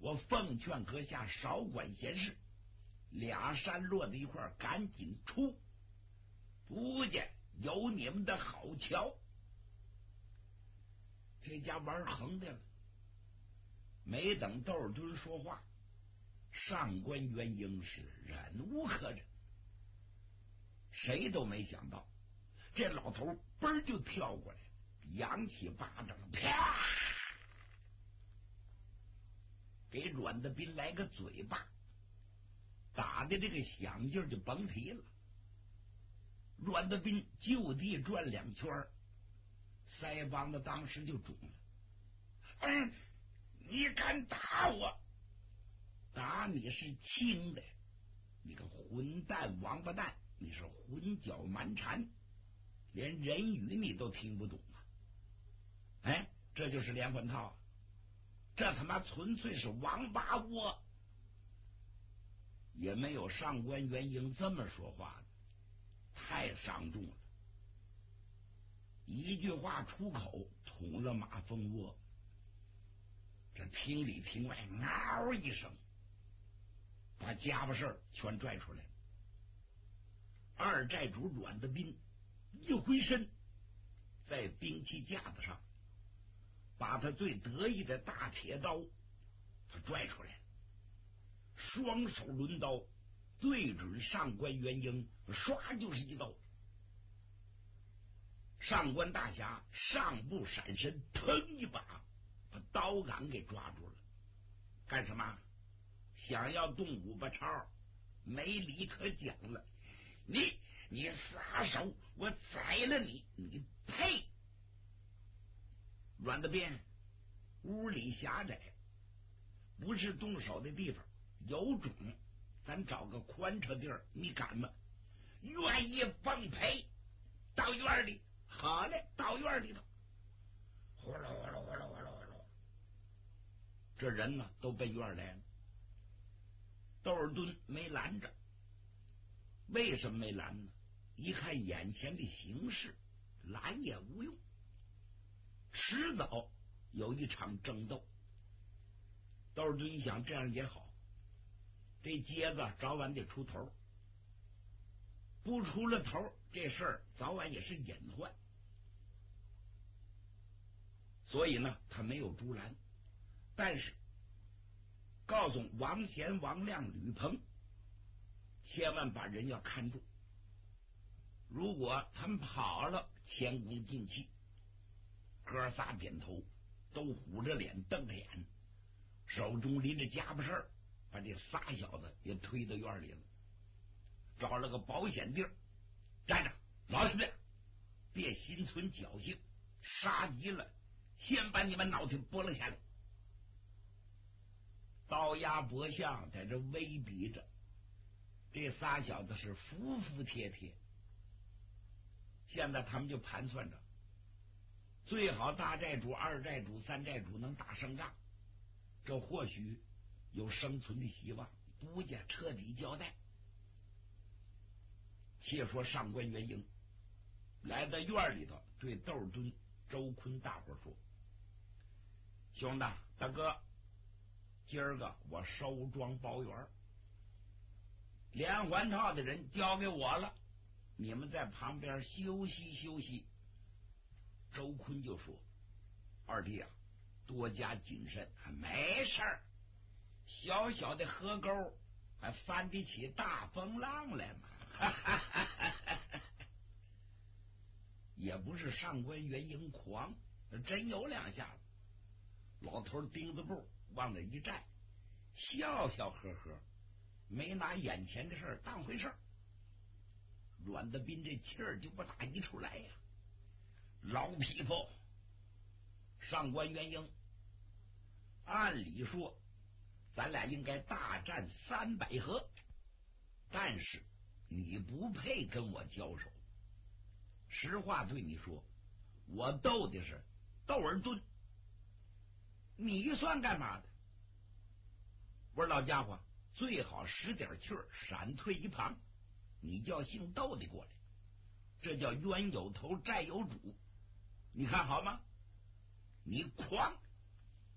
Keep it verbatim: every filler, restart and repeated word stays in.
我奉劝阁下少管闲事，俩山落在一块儿，赶紧出，不见有你们的好瞧。这家玩横的了，没等窦尔敦说话，上官元英是忍无可忍，谁都没想到这老头嘣就跳过来，扬起巴掌，啪，给阮德斌来个嘴巴，打的这个响劲就甭提了。阮德斌就地转两圈，腮帮子当时就肿了。嗯，你敢打我？打你是轻的，你个混蛋王八蛋，你是混搅蛮缠，连人语你都听不懂啊！哎，这就是连环套，这他妈纯粹是王八窝。也没有上官元英这么说话的，太伤重了。一句话出口，捅了马蜂窝。这厅里厅外嗷一声，把家伙事儿全拽出来了。二寨主阮德斌一回身，在兵器架子上把他最得意的大铁刀他拽出来了，双手抡刀对准上官元英，唰就是一刀。上官大侠上步闪身，腾一把把刀杆给抓住了。干什么？想要动五八超，没理可讲了。你你撒手，我宰了你！你呸！阮德斌，屋里狭窄，不是动手的地方。有种，咱找个宽敞地儿，你敢吗？愿意奉陪，到院里。好嘞，到院里头，呼噜呼噜呼噜呼噜呼噜，这人呢都奔院来了。窦尔敦没拦着，为什么没拦呢？一看眼前的形势，拦也无用，迟早有一场争斗。窦尔敦一想，这样也好，这疖子早晚得出头，不出了头，这事儿早晚也是隐患。所以呢，他没有阻拦，但是告诉王贤、王亮、吕鹏，千万把人要看住。如果他们跑了，前功尽弃。哥仨点头，都虎着脸瞪着眼，手中拎着家伙事儿，把这仨小子也推到院里了，找了个保险地儿站着，老实点，别心存侥幸，杀急了先把你们脑袋拨了下来。刀压脖项在这威逼着，这仨小子是服服帖帖。现在他们就盘算着，最好大寨主、二寨主、三寨主能打胜仗，这或许有生存的希望，不加彻底交代。且说上官元英来到院里头，对窦尔敦、周坤大伙说：“兄弟大哥，今儿个我收庄包圆，连环套的人交给我了，你们在旁边休息休息。”周坤就说：“二弟啊，多加谨慎，没事儿，小小的河沟还翻得起大风浪来吗？”也不是上官元英狂，真有两下子。老头钉子步往那一站，笑笑呵呵，没拿眼前的事儿当回事儿。阮德斌这气儿就不打一处来呀！老匹夫，上官元英，按理说咱俩应该大战三百合，但是你不配跟我交手。实话对你说，我斗的是窦尔敦，你算干嘛的？我说老家伙，最好使点气儿，闪退一旁。你叫姓窦的过来，这叫冤有头债有主，你看好吗？你哐